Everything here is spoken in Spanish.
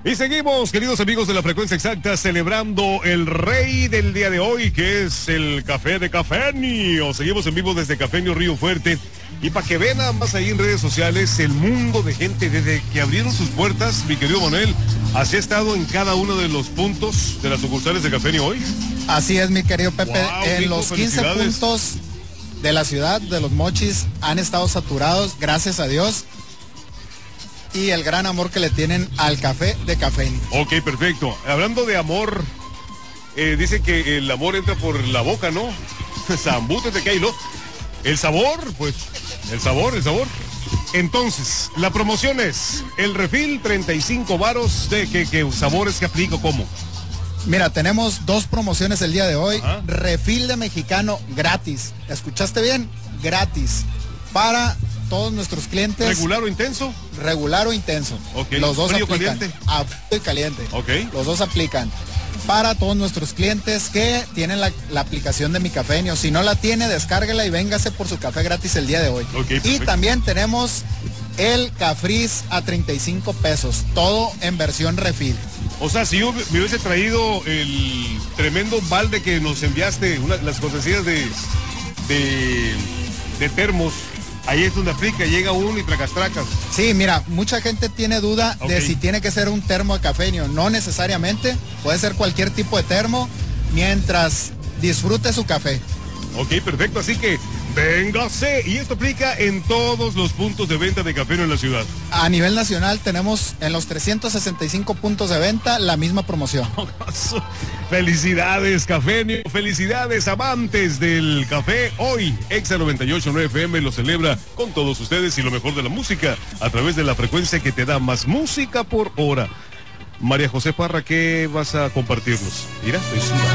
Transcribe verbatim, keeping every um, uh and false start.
Y seguimos, queridos amigos de la Frecuencia Exacta, celebrando el rey del día de hoy, que es el café de Cafenio. Seguimos en vivo desde Cafenio Río Fuerte. Y para que vean nada más ahí en redes sociales el mundo de gente desde que abrieron sus puertas, mi querido Manuel, así ha estado en cada uno de los puntos de las sucursales de Cafenio hoy. Así es, mi querido Pepe. Wow, en Nico, los quince puntos de la ciudad, de los Mochis, han estado saturados, gracias a Dios. Y el gran amor que le tienen al café de Cafenio. Ok, perfecto. Hablando de amor, eh, dice que el amor entra por la boca, ¿no? Zambútete que hay, ¿no? El sabor, pues, el sabor, el sabor. Entonces, la promoción es el refil, treinta y cinco varos, de que, que sabores que aplico, ¿cómo? Mira, tenemos dos promociones el día de hoy. Ajá. Refil de mexicano gratis. ¿Escuchaste bien? Gratis. Para todos nuestros clientes. ¿Regular o intenso? Regular o intenso. Okay. Los dos ¿Frío, aplican. caliente? A frío y caliente. Ok. Los dos aplican. Para todos nuestros clientes que tienen la, la aplicación de Mi Cafenio. Si no la tiene, descárguela y véngase por su café gratis el día de hoy. Okay, y también tenemos el Cafriz a treinta y cinco pesos. Todo en versión refil. O sea, si yo me hubiese traído el tremendo balde que nos enviaste, una, las cortesías de, de, de termos, ahí es donde aplica, llega uno y tracas tracas. Sí, mira, mucha gente tiene duda Ok. de si tiene que ser un termo de Cafenio. No necesariamente, puede ser cualquier tipo de termo mientras disfrute su café. Ok, perfecto, así que véngase. Y esto aplica en todos los puntos de venta de Cafenio en la ciudad. A nivel nacional tenemos en los trescientos sesenta y cinco puntos de venta la misma promoción. Felicidades, Cafenio, felicidades, amantes del café. Hoy, Exa noventa y ocho punto nueve F M lo celebra con todos ustedes y lo mejor de la música a través de la frecuencia que te da más música por hora. María José Parra, ¿qué vas a compartirnos? Mira, estoy sudando.